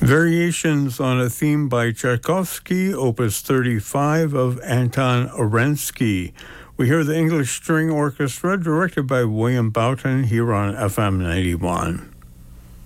Variations on a theme by Tchaikovsky, Opus 35 of Anton Arensky. We hear the English String Orchestra, directed by William Boughton, here on FM 91.